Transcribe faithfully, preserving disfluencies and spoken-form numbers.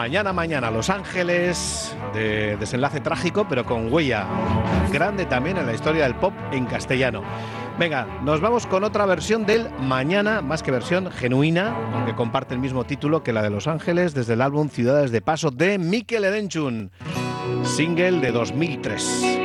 Mañana, mañana, Los Ángeles, de desenlace trágico, pero con huella grande también en la historia del pop en castellano. Venga, nos vamos con otra versión del Mañana, más que versión genuina, aunque comparte el mismo título que la de Los Ángeles, desde el álbum Ciudades de Paso de Mikel Erenchun, single de dos mil tres.